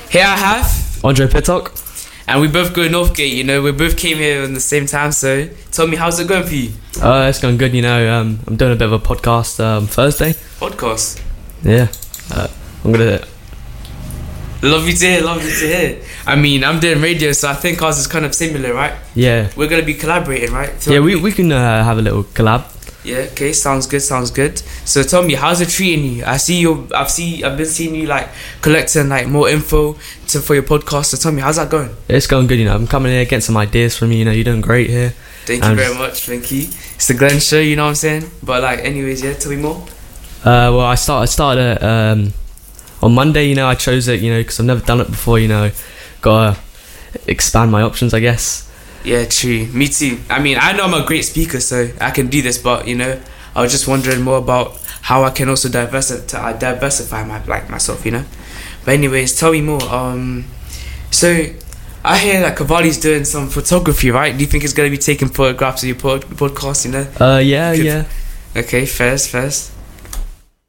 Here I have Andre Pittock. and we both go Northgate, you know, we both came here in the same time, so tell me, how's it going for you? It's going good, you know. I'm doing a bit of a podcast Thursday. Podcast? Yeah. I'm gonna... Love you to hear. I mean, I'm doing radio, so I think ours is kind of similar, right? Yeah. We're going to be collaborating, right? Yeah, we can have a little collab. Yeah, okay, sounds good. So tell me, how's it treating you? I've been seeing you like collecting like more info for your podcast. So tell me, how's that going? It's going good, you know. I'm coming here, getting some ideas from you, you know. You're doing great here. Thank you very much, thank you. It's the Glenn show, you know what I'm saying? But like, anyways, yeah, tell me more. Well, I started on Monday, you know. I chose it, you know, because I've never done it before, you know. Gotta expand my options, I guess. Yeah, true. Me too. I mean, I know I'm a great speaker, so I can do this, but you know, I was just wondering more about how I can also diversify myself, you know. But anyways, tell me more. So I hear that Cavalli's doing some photography, right? Do you think it's gonna be taking photographs of your podcast, you know? Yeah. Okay, first.